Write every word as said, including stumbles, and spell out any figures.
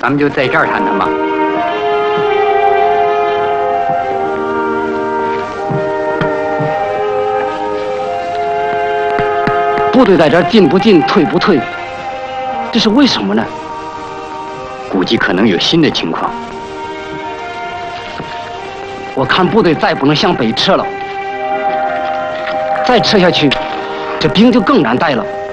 咱们就在这儿谈谈吧。部队在这儿进不进，退不退，这是为什么呢？估计可能有新的情况。我看部队再不能向北撤了，再撤下去，这兵就更难带了。